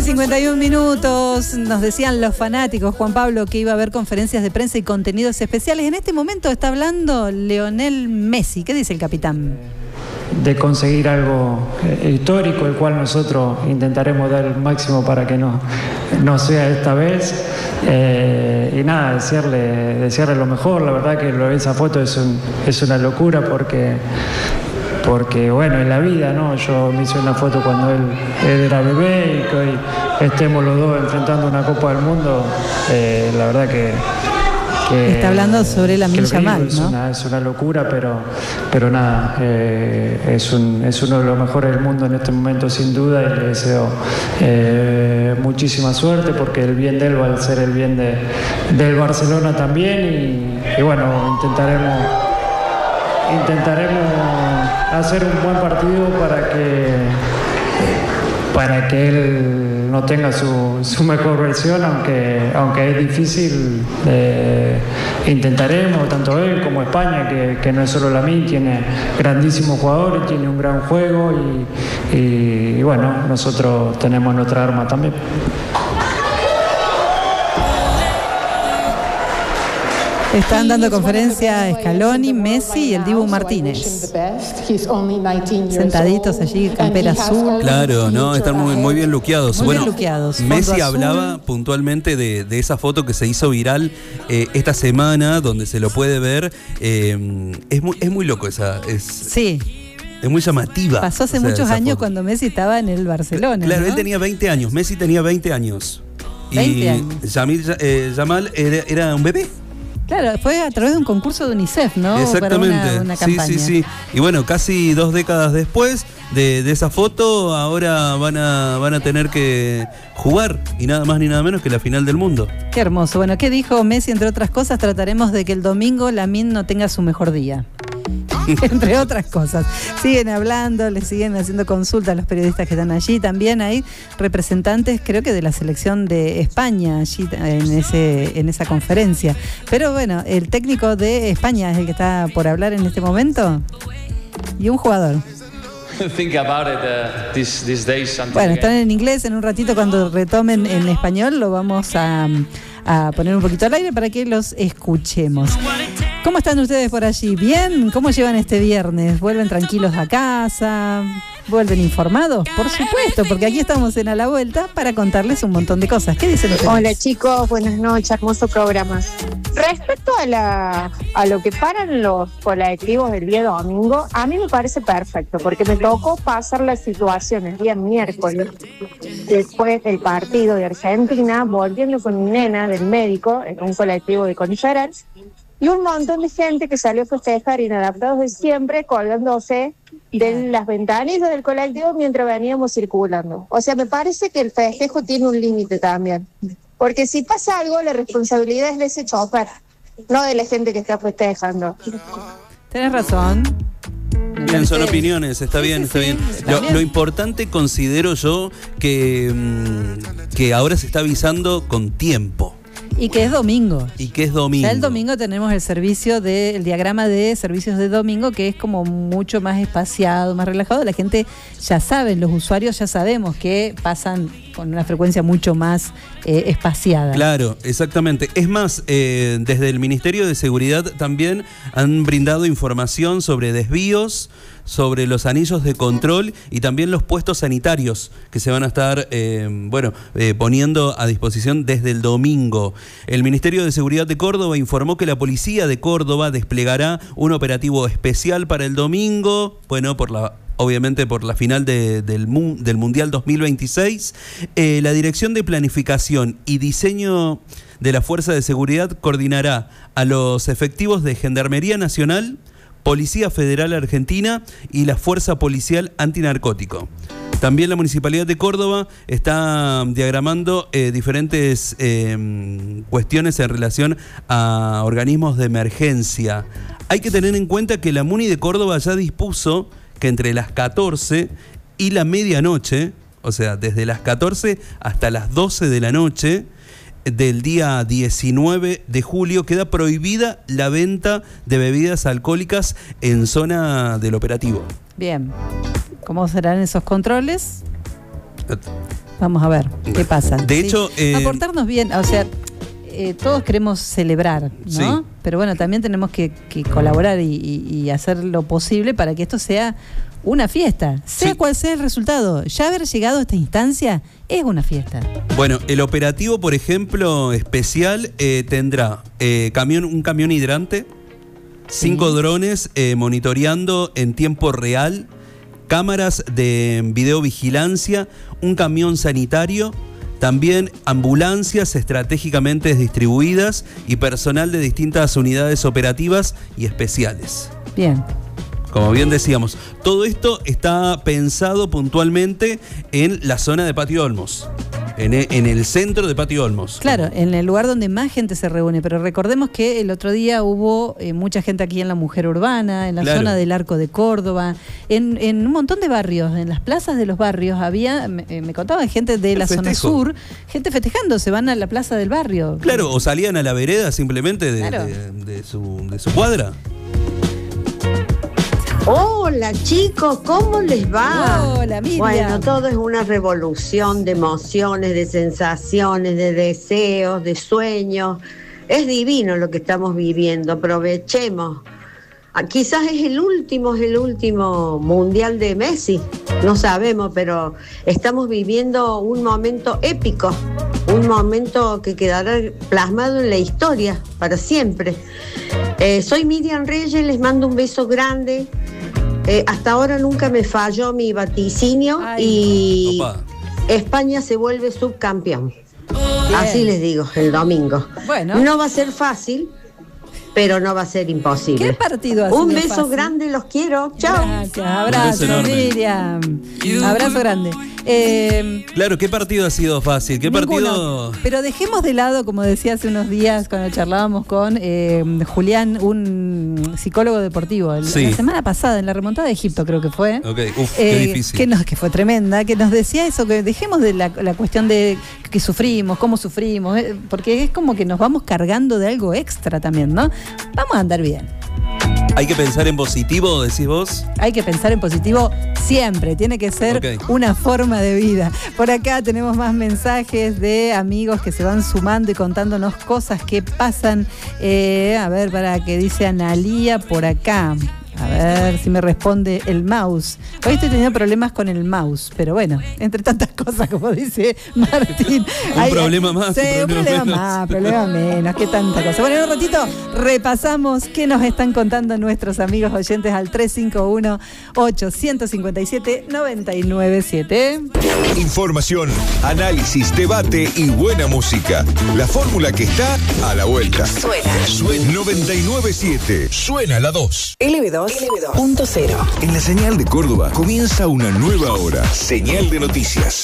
51 minutos, nos decían los fanáticos, Juan Pablo, que iba a haber conferencias de prensa y contenidos especiales. En este momento está hablando Lionel Messi. ¿Qué dice el capitán? De conseguir algo histórico, el cual nosotros intentaremos dar el máximo para que no sea esta vez. Y nada, desearle lo mejor. La verdad que esa foto es una locura porque bueno, en la vida, ¿no? Yo me hice una foto cuando él era bebé y que hoy estemos los dos enfrentando una Copa del Mundo, la verdad que está hablando sobre Lamine Yamal, ¿no? Es una locura, pero nada, es uno de los mejores del mundo en este momento sin duda, y le deseo muchísima suerte porque el bien de él va a ser el bien del Barcelona también, y bueno, intentaremos hacer un buen partido para que él no tenga su mejor versión, aunque es difícil. Intentaremos, tanto él como España, que no es solo Lamine, tiene grandísimos jugadores, tiene un gran juego y bueno, nosotros tenemos nuestra arma también. Están dando conferencia Scaloni, Messi y el Dibu Martínez. Sentaditos allí, campera azul. Claro, ¿no? Están muy bien luqueados. Muy bien luqueados. Messi hablaba puntualmente de esa foto que se hizo viral esta semana, donde se lo puede ver. Es muy loco esa. Sí. Es muy llamativa. Pasó hace muchos años cuando Messi estaba en el Barcelona. Claro, ¿no? Él tenía 20 años, Messi tenía 20 años. 20 años. Yamal era un bebé. Claro, fue a través de un concurso de UNICEF, ¿no? Exactamente. Para una campaña. Sí. Y bueno, casi 2 décadas después de esa foto, ahora van a tener que jugar, y nada más ni nada menos que la final del mundo. Qué hermoso. Bueno, ¿qué dijo Messi? Entre otras cosas, trataremos de que el domingo Lamine no tenga su mejor día. Entre otras cosas. Siguen hablando, le siguen haciendo consultas a los periodistas que están allí. También hay representantes, creo que de la selección de España allí en esa conferencia. Pero bueno, el técnico de España es el que está por hablar en este momento. Y un jugador. Bueno, están en inglés. En un ratito, cuando retomen en español, lo vamos a poner un poquito al aire para que los escuchemos. ¿Cómo están ustedes por allí? ¿Bien? ¿Cómo llevan este viernes? ¿Vuelven tranquilos a casa? ¿Vuelven informados? Por supuesto, porque aquí estamos en A la Vuelta para contarles un montón de cosas. ¿Qué dicen ustedes? Hola chicos, buenas noches, hermoso programa. Respecto a lo que paran los colectivos el día domingo, a mí me parece perfecto, porque me tocó pasar la situación el día miércoles, después del partido de Argentina, volviendo con mi nena del médico en un colectivo de Conference, y un montón de gente que salió a festejar, inadaptados de siempre, colgándose de las ventanillas del colectivo mientras veníamos circulando. O sea, me parece que el festejo tiene un límite también. Porque si pasa algo, la responsabilidad es de ese chofer, no de la gente que está festejando. Tenés razón. Bien, son opiniones, está bien. Lo importante, considero yo, que ahora se está avisando con tiempo. Y que es domingo. Ya el domingo tenemos el diagrama de servicios de domingo, que es como mucho más espaciado, más relajado. La gente ya sabe, los usuarios ya sabemos que pasan con una frecuencia mucho más espaciada. Claro, exactamente. Es más, desde el Ministerio de Seguridad también han brindado información sobre desvíos, sobre los anillos de control y también los puestos sanitarios que se van a estar poniendo a disposición desde el domingo. El Ministerio de Seguridad de Córdoba informó que la Policía de Córdoba desplegará un operativo especial para el domingo, obviamente por la final del Mundial 2026. La Dirección de Planificación y Diseño de la Fuerza de Seguridad coordinará a los efectivos de Gendarmería Nacional, Policía Federal Argentina y la Fuerza Policial Antinarcótico. También la Municipalidad de Córdoba está diagramando diferentes cuestiones en relación a organismos de emergencia. Hay que tener en cuenta que la Muni de Córdoba ya dispuso que entre las 14 y la medianoche, o sea, desde las 14 hasta las 12 de la noche del día 19 de julio, queda prohibida la venta de bebidas alcohólicas en zona del operativo. Bien. ¿Cómo serán esos controles? Vamos a ver qué pasa. De hecho, aportarnos bien, o sea, todos queremos celebrar, ¿no? Sí. Pero bueno, también tenemos que colaborar y hacer lo posible para que esto sea una fiesta, sea cual sea el resultado. Ya haber llegado a esta instancia es una fiesta. Bueno, el operativo, por ejemplo, especial, tendrá un camión hidrante, 5 drones monitoreando en tiempo real, cámaras de videovigilancia, un camión sanitario, también ambulancias estratégicamente distribuidas y personal de distintas unidades operativas y especiales. Bien. Como bien decíamos, todo esto está pensado puntualmente en la zona de Patio Olmos, en el centro de Patio Olmos. Claro, en el lugar donde más gente se reúne, pero recordemos que el otro día hubo mucha gente aquí en la Mujer Urbana, en la zona del Arco de Córdoba, en un montón de barrios, en las plazas de los barrios había, me contaban gente de la zona sur, gente festejando, se van a la plaza del barrio. Claro, o salían a la vereda simplemente de su cuadra. Hola chicos, ¿cómo les va? Hola Miriam. Bueno, todo es una revolución de emociones, de sensaciones, de deseos, de sueños. Es divino lo que estamos viviendo, aprovechemos. Quizás es el último mundial de Messi, no sabemos, pero estamos viviendo un momento épico, un momento que quedará plasmado en la historia para siempre. Soy Miriam Reyes, les mando un beso grande. Hasta ahora nunca me falló mi vaticinio. Y opa. España se vuelve subcampeón. Bien. Así les digo, el domingo. Bueno. No va a ser fácil, pero no va a ser imposible. ¿Qué partido ha sido Un beso fácil? Grande, los quiero. Chao. Gracias, abrazo Miriam. Abrazo grande. Claro, ¿qué partido ha sido fácil? ¿Qué partido? Pero dejemos de lado, como decía hace unos días cuando charlábamos con Julián, un psicólogo deportivo, la semana pasada, en la remontada de Egipto creo que fue. Okay. Qué difícil. Que fue tremenda, que nos decía eso, que dejemos de la cuestión de que sufrimos, cómo sufrimos, porque es como que nos vamos cargando de algo extra también, ¿no? Vamos a andar bien. ¿Hay que pensar en positivo, decís vos? Hay que pensar en positivo siempre, tiene que ser una forma de vida. Por acá tenemos más mensajes de amigos que se van sumando y contándonos cosas que pasan. A ver, para que dice Analía por acá. A ver si me responde el mouse. Hoy estoy teniendo problemas con el mouse, pero bueno, entre tantas cosas, como dice Martín. Un problema más. Sí, un problema más, problema menos, qué tanta cosa. Bueno, en un ratito repasamos qué nos están contando nuestros amigos oyentes al 351-857-997. Información, análisis, debate y buena música. La fórmula que está a la vuelta. Suena 99.7. Suena la 2. LB2.0. En la señal de Córdoba comienza una nueva hora. Señal de noticias.